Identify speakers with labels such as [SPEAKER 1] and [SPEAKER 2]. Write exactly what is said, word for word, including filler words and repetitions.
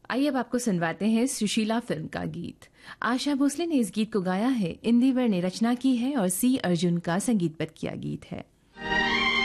[SPEAKER 1] आइए अब आपको सुनवाते हैं सुशीला फिल्म का गीत। आशा भोसले ने इस गीत को गाया है, इंदिवर ने रचना की है और सी अर्जुन का संगीतबद्ध किया गीत है।